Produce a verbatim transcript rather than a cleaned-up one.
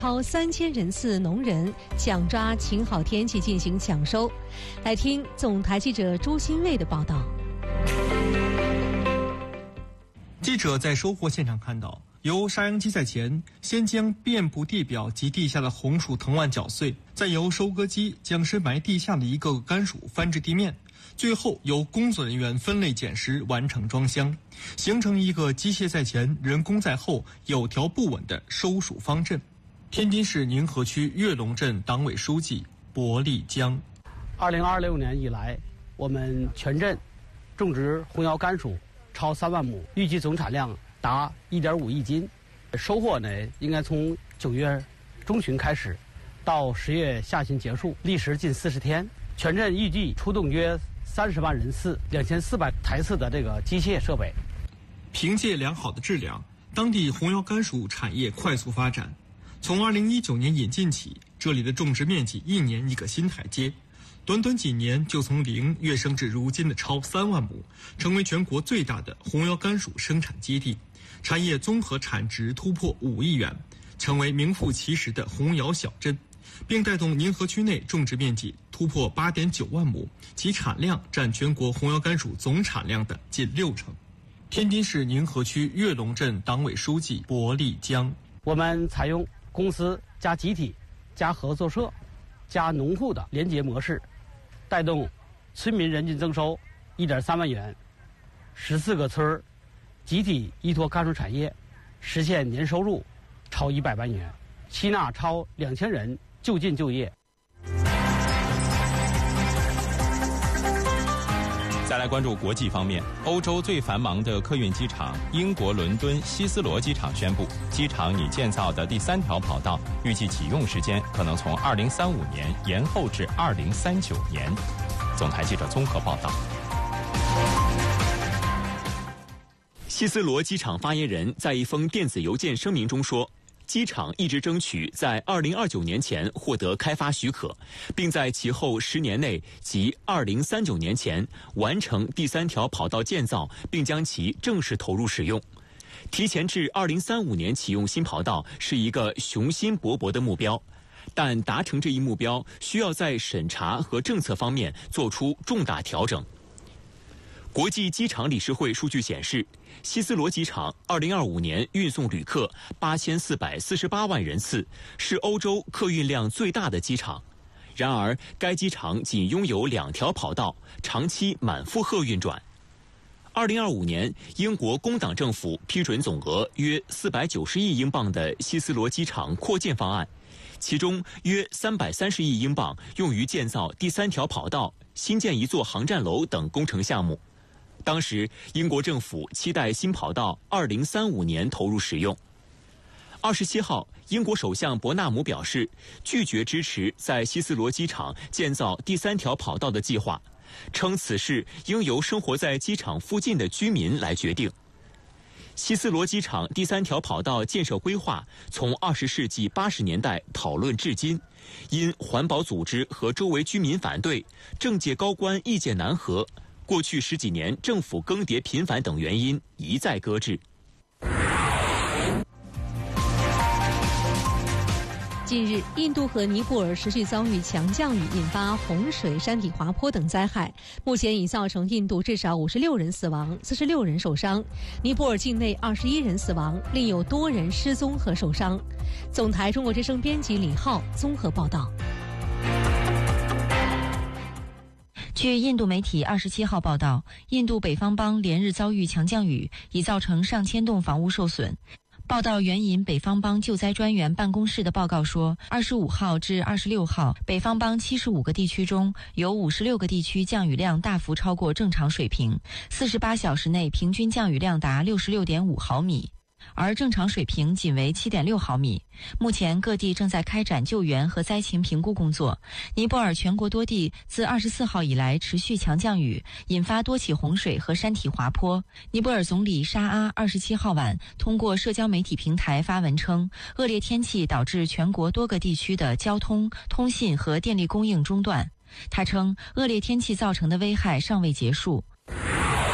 超三千人次农人抢抓晴好天气进行抢收。来听总台记者朱新卫的报道。 记者在收获现场看到，由杀秧机在前，先将遍布地表及地下的红薯藤蔓搅碎，再由收割机将深埋地下的一个个干薯翻至地面，最后由工作人员分类捡拾完成装箱，形成一个机械在前、人工在后、有条不紊的收薯方阵。天津市宁河区跃龙镇党委书记薄立江： 二零二六年以来，我们全镇种植红秧甘薯超三万亩，预计总产量达一点五亿斤。收获呢，应该从九月中旬开始，到十月下旬结束，历时近四十天。全镇预计出动约三十万人次、两千四百台次的这个机械设备。 凭借良好的质量，当地红秧甘薯产业快速发展。从二零一九年引进起，这里的种植面积一年一个新台阶，短短几年就从零跃升至如今的超三万亩，成为全国最大的红秧甘薯生产基地，产业综合产值突破五亿元，成为名副其实的红窑小镇，并带动宁河区内种植面积突破八点九万亩，其产量占全国红窑甘薯总产量的近六成。天津市宁河区跃龙镇党委书记薄立江： 我们采用公司加集体加合作社加农户的联结模式，带动村民人均增收一点三万元，十四个村儿集体依托甘薯产业，实现年收入超一百万元，吸纳超两千人就近就业。 再来关注国际方面，欧洲最繁忙的客运机场英国伦敦希斯罗机场宣布，机场拟建造的第三条跑道预计启用时间可能从二零三五年延后至二零三九年。总台记者综合报道。 希斯罗机场发言人在一封电子邮件声明中说，机场一直争取在二零二九年前获得开发许可，并在其后十年内即二零三九年前完成第三条跑道建造，并将其正式投入使用。提前至二零三五年启用新跑道是一个雄心勃勃的目标，但达成这一目标需要在审查和政策方面做出重大调整。国际机场理事会数据显示，希斯罗机场二零二五年运送旅客八千四百四十八万人次，是欧洲客运量最大的机场。然而，该机场仅拥有两条跑道，长期满负荷运转。二零二五年，英国工党政府批准总额约四百九十亿英镑的希斯罗机场扩建方案，其中约三百三十亿英镑用于建造第三条跑道、新建一座航站楼等工程项目。当时，英国政府期待新跑道二零三五年投入使用。二十七号，英国首相伯纳姆表示，拒绝支持在希斯罗机场建造第三条跑道的计划，称此事应由生活在机场附近的居民来决定。希斯罗机场第三条跑道建设规划从二十世纪八十年代讨论至今，因环保组织和周围居民反对，政界高官意见难合，过去十几年政府更迭频繁等原因一再搁置。 近日，印度和尼泊尔持续遭遇强降雨，引发洪水、山体滑坡等灾害，目前已造成印度至少五十六人死亡，四十六人受伤；尼泊尔境内二十一人死亡，另有多人失踪和受伤。总台中国之声编辑李浩综合报道。 据印度媒体二十七号报道，印度北方邦连日遭遇强降雨，已造成上千栋房屋受损。报道援引北方邦救灾专员办公室的报告说，二十五号至二十六号，北方邦七十五个地区中有五十六个地区降雨量大幅超过正常水平，四十八小时内平均降雨量达六十六点五毫米。而正常水平仅为 七点六毫米。目前各地正在开展救援和灾情评估工作。尼泊尔全国多地自二十四号以来持续强降雨，引发多起洪水和山体滑坡。尼泊尔总理沙阿二十七号晚通过社交媒体平台发文称，恶劣天气导致全国多个地区的交通、通信和电力供应中断。他称，恶劣天气造成的危害尚未结束。